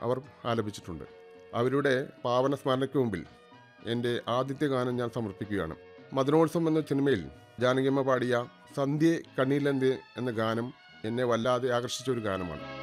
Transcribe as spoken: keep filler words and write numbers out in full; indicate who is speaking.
Speaker 1: അവർ ആലപിച്ചിട്ടുണ്ട്. അവരുടെ പാവന സ്മരണയ്ക്ക് മുമ്പിൽ എൻ്റെ ആദ്യത്തെ ഗാനം ഞാൻ സമർപ്പിക്കുകയാണ്. മദനോത്സവം എന്ന സിനിമയിൽ ജാനകിയമ്മ പാടിയ സന്ധ്യേ കണ്ണീലെന്ത് എന്ന ഗാനം എന്നെ വല്ലാതെ ആകർഷിച്ച ഒരു ഗാനമാണ്.